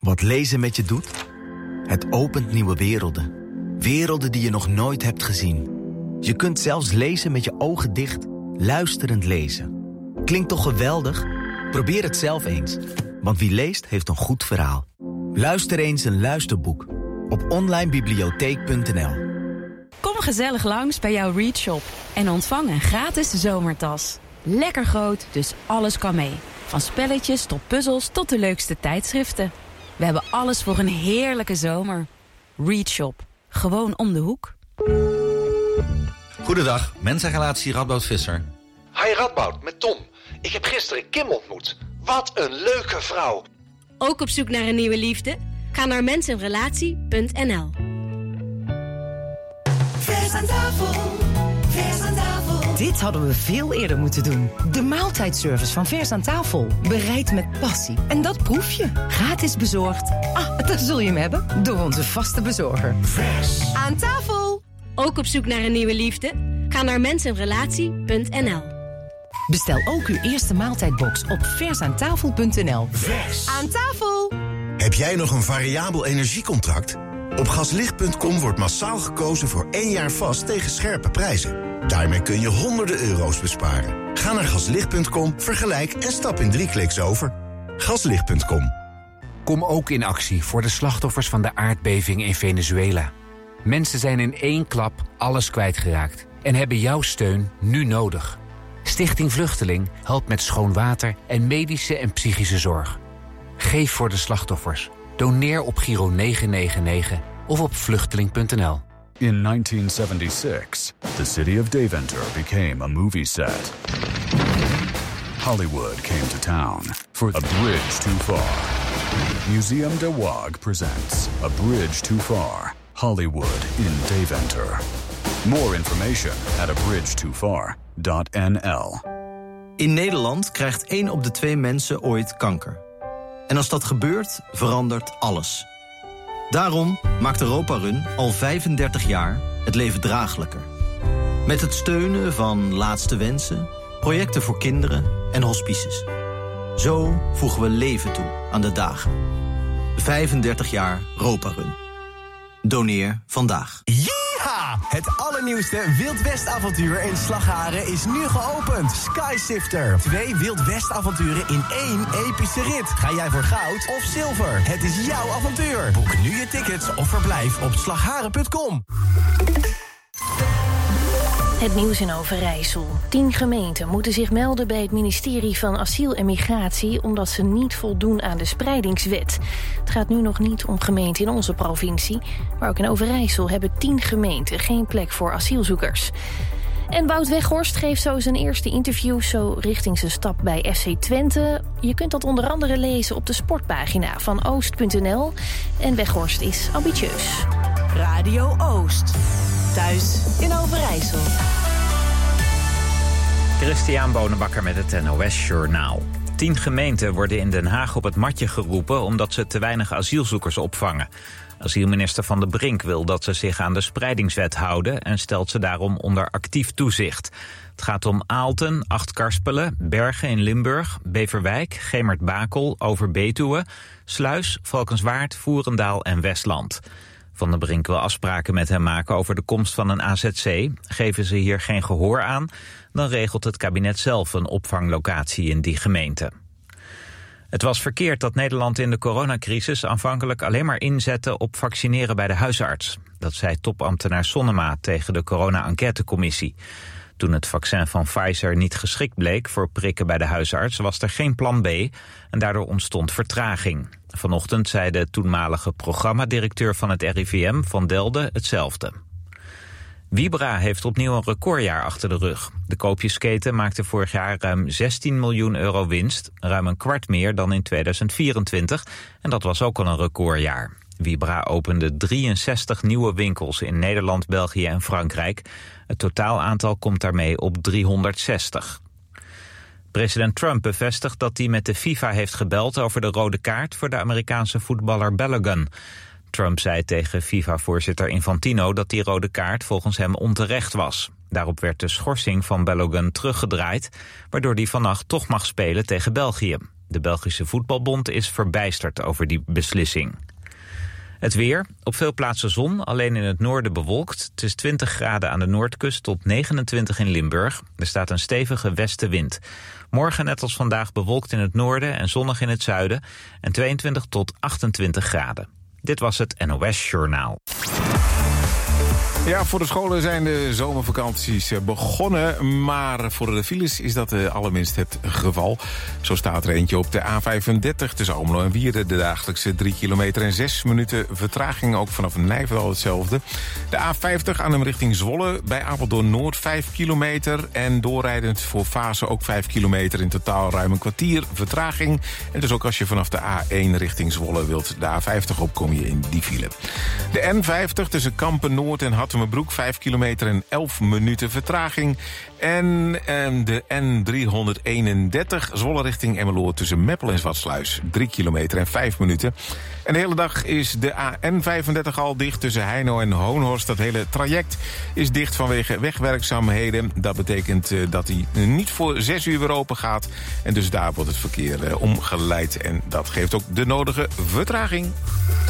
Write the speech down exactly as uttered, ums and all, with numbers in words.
Wat lezen met je doet? Het opent nieuwe werelden. Werelden die je nog nooit hebt gezien. Je kunt zelfs lezen met je ogen dicht, luisterend lezen. Klinkt toch geweldig? Probeer het zelf eens. Want wie leest, heeft een goed verhaal. Luister eens een luisterboek op online bibliotheek punt n l. Kom gezellig langs bij jouw Readshop en ontvang een gratis zomertas. Lekker groot, dus alles kan mee. Van spelletjes tot puzzels tot de leukste tijdschriften. We hebben alles voor een heerlijke zomer. Readshop. Gewoon om de hoek. Goedendag, mensenrelatie Radboud Visser. Hi Radboud, met Tom. Ik heb gisteren Kim ontmoet. Wat een leuke vrouw. Ook op zoek naar een nieuwe liefde? Ga naar mensenrelatie punt n l. Vers aan tafel, vers aan tafel. Dit hadden we veel eerder moeten doen. De maaltijdservice van Vers aan tafel. Bereid met passie. En dat proef je. Gratis bezorgd. Ah, daar zul je hem hebben. Door onze vaste bezorger. Vers aan tafel. Ook op zoek naar een nieuwe liefde? Ga naar mensenrelatie punt n l. Bestel ook uw eerste maaltijdbox op versaantafel punt n l. Vers aan tafel. Heb jij nog een variabel energiecontract? Op gaslicht punt com wordt massaal gekozen voor één jaar vast tegen scherpe prijzen. Daarmee kun je honderden euro's besparen. Ga naar gaslicht punt com, vergelijk en stap in drie kliks over. gaslicht punt com. Kom ook in actie voor de slachtoffers van de aardbeving in Venezuela. Mensen zijn in één klap alles kwijtgeraakt en hebben jouw steun nu nodig. Stichting Vluchteling helpt met schoon water en medische en psychische zorg. Geef voor de slachtoffers. Doneer op Giro negen negen negen of op vluchteling punt n l. In nineteen seventy-six, the city of Deventer became a movie set. Hollywood came to town for A Bridge Too Far. Museum de Waag presents A Bridge Too Far, Hollywood in Deventer. More information at a bridge too far dot n l. In Nederland krijgt één op de twee mensen ooit kanker. En als dat gebeurt, verandert alles. Daarom maakt Europa Run al vijfendertig jaar het leven draaglijker. Met het steunen van Laatste Wensen, projecten voor kinderen en hospices. Zo voegen we leven toe aan de dagen. vijfendertig jaar Europa Run. Doneer vandaag. Yeeha! Het allernieuwste Wild West avontuur in Slagharen is nu geopend. Skysifter. Twee Wild West avonturen in één epische rit. Ga jij voor goud of zilver? Het is jouw avontuur. Boek nu je tickets of verblijf op slagharen punt com. Het nieuws in Overijssel. Tien gemeenten moeten zich melden bij het ministerie van Asiel en Migratie omdat ze niet voldoen aan de spreidingswet. Het gaat nu nog niet om gemeenten in onze provincie, maar ook in Overijssel hebben tien gemeenten geen plek voor asielzoekers. En Wout Weghorst geeft zo zijn eerste interview zo richting zijn stap bij F C Twente. Je kunt dat onder andere lezen op de sportpagina van oost punt n l. En Weghorst is ambitieus. Radio Oost. Thuis in Overijssel. Christian Bonenbakker met het N O S Journaal. Tien gemeenten worden in Den Haag op het matje geroepen omdat ze te weinig asielzoekers opvangen. Asielminister Van der Brink wil dat ze zich aan de spreidingswet houden en stelt ze daarom onder actief toezicht. Het gaat om Aalten, Achtkarspelen, Bergen in Limburg, Beverwijk, Gemert-Bakel, Overbetuwe, Sluis, Valkenswaard, Voerendaal en Westland. Van der Brink wil afspraken met hem maken over de komst van een A Z C. Geven ze hier geen gehoor aan, dan regelt het kabinet zelf een opvanglocatie in die gemeente. Het was verkeerd dat Nederland in de coronacrisis aanvankelijk alleen maar inzette op vaccineren bij de huisarts. Dat zei topambtenaar Sonnema tegen de corona-enquêtecommissie. Toen het vaccin van Pfizer niet geschikt bleek voor prikken bij de huisarts, was er geen plan B en daardoor ontstond vertraging. Vanochtend zei de toenmalige programmadirecteur van het R I V M, Van Delden, hetzelfde. Vibra heeft opnieuw een recordjaar achter de rug. De koopjesketen maakte vorig jaar ruim zestien miljoen euro winst, ruim een kwart meer dan in tweeduizend vierentwintig, en dat was ook al een recordjaar. Vibra opende drieënzestig nieuwe winkels in Nederland, België en Frankrijk. Het totaalaantal komt daarmee op driehonderdzestig. President Trump bevestigt dat hij met de FIFA heeft gebeld over de rode kaart voor de Amerikaanse voetballer Balogun. Trump zei tegen FIFA-voorzitter Infantino dat die rode kaart volgens hem onterecht was. Daarop werd de schorsing van Balogun teruggedraaid, waardoor hij vannacht toch mag spelen tegen België. De Belgische Voetbalbond is verbijsterd over die beslissing. Het weer. Op veel plaatsen zon, alleen in het noorden bewolkt. Het is twintig graden aan de noordkust tot negenentwintig in Limburg. Er staat een stevige westenwind. Morgen net als vandaag bewolkt in het noorden en zonnig in het zuiden. En tweeëntwintig tot achtentwintig graden. Dit was het N O S Journaal. Ja, voor de scholen zijn de zomervakanties begonnen, maar voor de files is dat allerminst het geval. Zo staat er eentje op de A vijfendertig tussen Almelo en Wieren. De dagelijkse drie kilometer en zes minuten vertraging, ook vanaf Nijverdal hetzelfde. De A vijftig Arnhem richting Zwolle, bij Apeldoorn Noord vijf kilometer. En doorrijdend voor Vaassen ook vijf kilometer, in totaal ruim een kwartier vertraging. En dus ook als je vanaf de A één richting Zwolle wilt de A vijftig op, kom je in die file. De N vijftig tussen Kampen Noord en Hattemerbroek, vijf kilometer en elf minuten vertraging. En eh, de N driehonderdeenendertig, Zwolle richting Emmeloord tussen Meppel en Zwartsluis, drie kilometer en vijf minuten. En de hele dag is de A N vijfendertig al dicht tussen Heino en Hoonhorst. Dat hele traject is dicht vanwege wegwerkzaamheden. Dat betekent uh, dat hij niet voor zes uur weer open gaat. En dus daar wordt het verkeer uh, omgeleid. En dat geeft ook de nodige vertraging.